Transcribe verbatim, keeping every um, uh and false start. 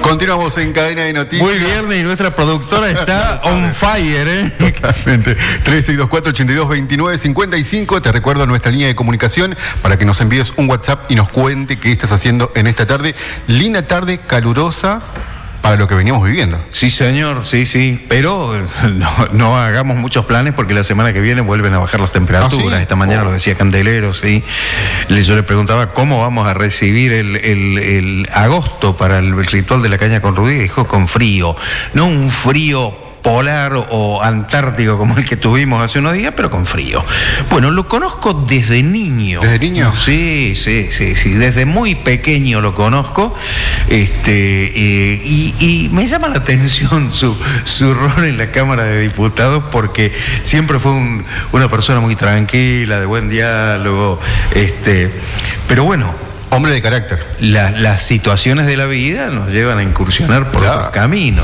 Continuamos en Cadena de Noticias. Muy viernes y nuestra productora está on fire, ¿eh? Totalmente. tres seis dos cuatro, ocho dos dos nueve cinco cinco. Te recuerdo nuestra línea de comunicación para que nos envíes un WhatsApp y nos cuente qué estás haciendo en esta tarde. Linda tarde, calurosa, para lo que veníamos viviendo. Sí, señor, sí, sí. Pero no, no hagamos muchos planes porque la semana que viene vuelven a bajar las temperaturas. ¿Ah, sí? Esta mañana oh. lo decía Candelero, sí. Yo le preguntaba cómo vamos a recibir el, el, el agosto para el ritual de la caña con Rudí. Dijo con frío. No un frío polar o antártico como el que tuvimos hace unos días, pero con frío. Bueno, lo conozco desde niño. ¿Desde niño? Sí, sí, sí, sí. Desde muy pequeño lo conozco. Este, eh, y, y me llama la atención su, su rol en la Cámara de Diputados porque siempre fue un, una persona muy tranquila, de buen diálogo. Este, pero bueno, hombre de carácter. La, las situaciones de la vida nos llevan a incursionar por claro. otros caminos.